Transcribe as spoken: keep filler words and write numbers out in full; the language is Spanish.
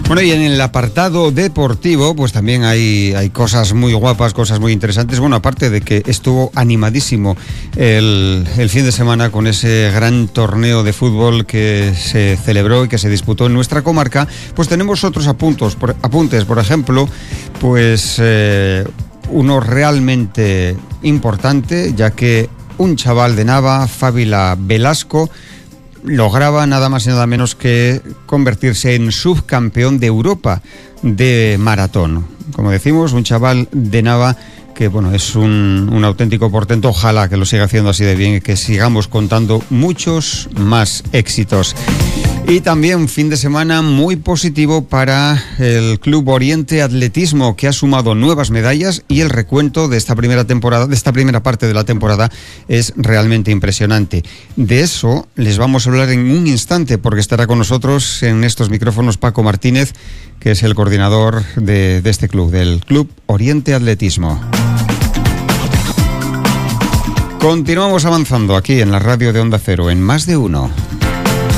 Bueno, y en el apartado deportivo, pues también hay, hay cosas muy guapas, cosas muy interesantes. Bueno, aparte de que estuvo animadísimo el, el fin de semana con ese gran torneo de fútbol que se celebró y que se disputó en nuestra comarca, pues tenemos otros apuntos, por, apuntes. Por ejemplo, pues eh, uno realmente importante, ya que un chaval de Nava, Fávila Velasco, lograba nada más y nada menos que convertirse en subcampeón de Europa de maratón. Como decimos, un chaval de Nava que, bueno, es un, un auténtico portento. Ojalá que lo siga haciendo así de bien y que sigamos contando muchos más éxitos. Y también un fin de semana muy positivo para el Club Oriente Atletismo, que ha sumado nuevas medallas, y el recuento de esta primera temporada, de esta primera parte de la temporada, es realmente impresionante. De eso les vamos a hablar en un instante, porque estará con nosotros en estos micrófonos Paco Martínez, que es el coordinador de, de este club, del Club Oriente Atletismo. Continuamos avanzando aquí en la radio de Onda Cero, en Más de Uno.